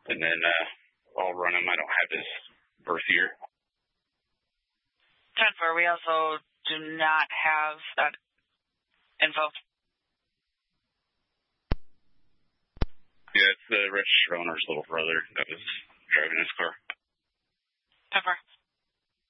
and then I'll run him. I don't have his birth year. 10-4, we also do not have that info. Yeah, it's the registered owner's little brother that was driving his car. 10-4.